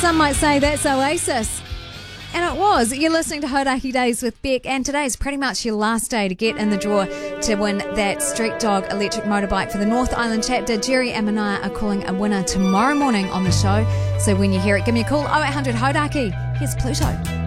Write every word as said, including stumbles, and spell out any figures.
Some might say that's Oasis. And it was. You're listening to Hodaki Days with Beck, and today's pretty much your last day to get in the draw to win that Street Dog electric motorbike for the North Island chapter. Jerry and Manaya are calling a winner tomorrow morning on the show. So when you hear it, give me a call, oh eight hundred Hodaki. Here's Pluto.